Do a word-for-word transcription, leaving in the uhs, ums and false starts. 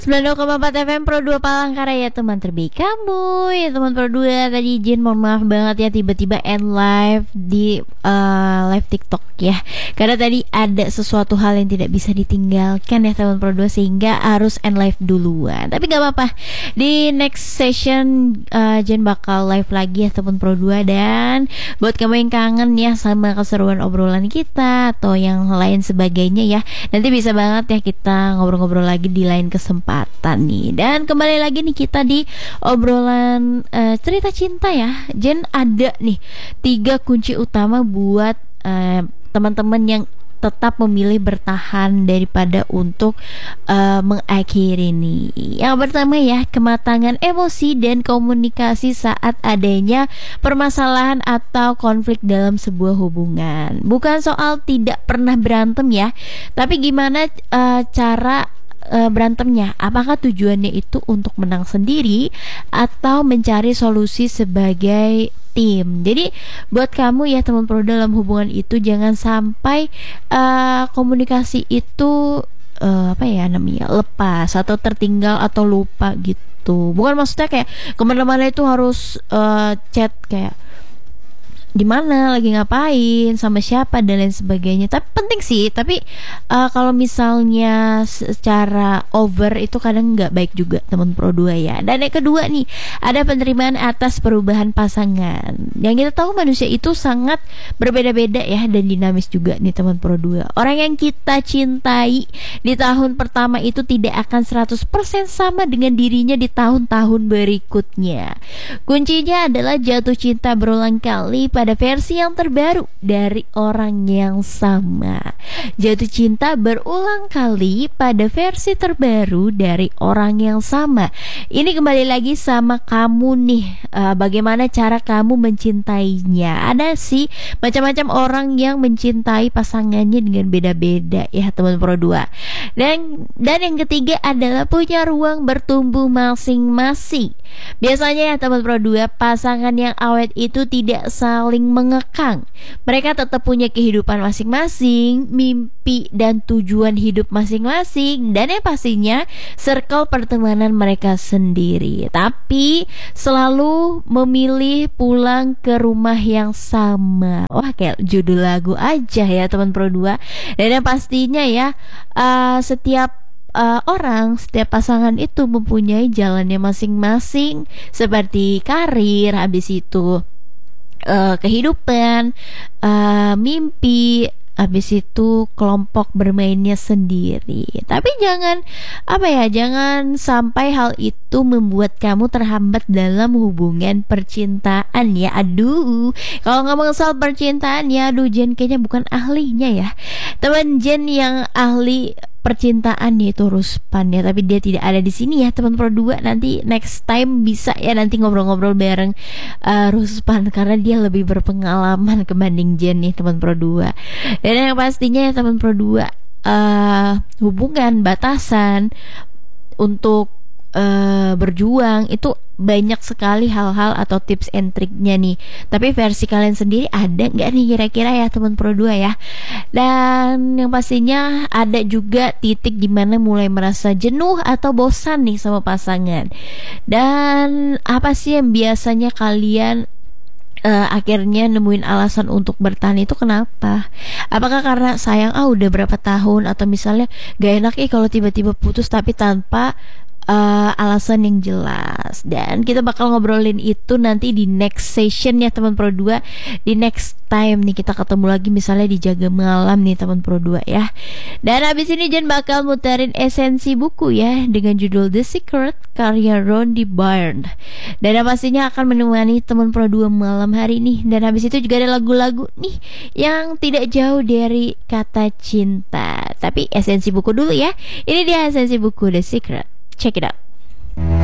sembilan puluh koma empat F M Pro dua Palangkaraya, teman terbaik kamu. Ya teman Pro dua, tadi izin mohon maaf banget ya tiba-tiba end live di uh, live TikTok ya. Karena tadi ada sesuatu hal yang tidak bisa ditinggalkan ya teman Pro dua, sehingga harus end live duluan. Tapi gak apa-apa, di next session uh, Jen bakal live lagi ya teman Pro dua. Dan buat kamu yang kangen ya sama keseruan obrolan kita atau yang lain sebagainya ya, nanti bisa banget ya kita ngobrol-ngobrol lagi di lain kesempatan nih. Dan kembali lagi nih kita di obrolan uh, cerita cinta ya. Jen ada nih tiga kunci utama buat uh, teman-teman yang tetap memilih bertahan daripada untuk uh, mengakhiri nih. Yang pertama ya, kematangan emosi dan komunikasi saat adanya permasalahan atau konflik dalam sebuah hubungan. Bukan soal tidak pernah berantem ya, tapi gimana uh, cara uh, berantemnya. Apakah tujuannya itu untuk menang sendiri atau mencari solusi sebagai tim. Jadi buat kamu ya teman pro dalam hubungan itu, jangan sampai uh, komunikasi itu uh, apa ya namanya lepas atau tertinggal atau lupa gitu. Bukan maksudnya kayak kemana-mana itu harus uh, chat kayak di mana, lagi ngapain, sama siapa dan lain sebagainya. Tapi penting sih, tapi uh, kalau misalnya secara over itu kadang nggak baik juga teman pro dua ya. Dan yang kedua nih, ada penerimaan atas perubahan pasangan. Yang kita tahu manusia itu sangat berbeda-beda ya, dan dinamis juga nih teman pro dua. Orang yang kita cintai di tahun pertama itu tidak akan seratus persen sama dengan dirinya di tahun-tahun berikutnya. Kuncinya adalah jatuh cinta berulang kali pada versi yang terbaru dari orang yang sama. Jatuh cinta berulang kali pada versi terbaru dari orang yang sama. Ini kembali lagi sama kamu nih, uh, bagaimana cara kamu mencintainya. Ada sih macam-macam orang yang mencintai pasangannya dengan beda-beda ya teman pro dua. Dan dan yang ketiga adalah punya ruang bertumbuh masing-masing. Biasanya ya teman pro dua, pasangan yang awet itu tidak saling mengekang. Mereka tetap punya kehidupan masing-masing, mimpi dan tujuan hidup masing-masing, dan yang pastinya circle pertemanan mereka sendiri. Tapi selalu memilih pulang ke rumah yang sama. Wah, kayak judul lagu aja ya teman pro dua. Dan yang pastinya ya uh, setiap Uh, orang, setiap pasangan itu mempunyai jalannya masing-masing, seperti karir, habis itu uh, kehidupan, uh, mimpi, habis itu kelompok bermainnya sendiri. Tapi jangan apa ya, jangan sampai hal itu membuat kamu terhambat dalam hubungan percintaan ya. Aduh, kalau ngomong soal percintaan ya, aduh Jen kayaknya bukan ahlinya ya. Teman Jen yang ahli percintaan yaitu Ruspan ya, tapi dia tidak ada di sini ya teman pro dua. Nanti next time bisa ya nanti ngobrol-ngobrol bareng uh, Ruspan, karena dia lebih berpengalaman kebanding Jen nih teman pro dua. Dan yang pastinya ya teman pro dua, uh, hubungan batasan untuk uh, berjuang itu banyak sekali hal-hal atau tips and triknya nih. Tapi versi kalian sendiri ada nggak nih kira-kira ya teman pro dua ya. Dan yang pastinya ada juga titik dimana mulai merasa jenuh atau bosan nih sama pasangan. Dan apa sih yang biasanya kalian Uh, akhirnya nemuin alasan untuk bertahan itu kenapa? Apakah karena sayang ah udah berapa tahun, atau misalnya gak enak eh kalau tiba-tiba putus tapi tanpa uh, alasan yang jelas. Dan kita bakal ngobrolin itu nanti di next session ya teman pro dua. Di next time nih kita ketemu lagi misalnya di Jaga Malam nih teman pro dua ya. Dan habis ini Jen bakal muterin esensi buku ya dengan judul The Secret karya Rhonda Byrne. Dan yang pastinya akan menemani teman pro dua malam hari ini. Dan habis itu juga ada lagu-lagu nih yang tidak jauh dari kata cinta. Tapi esensi buku dulu ya. Ini dia esensi buku The Secret. Check it out.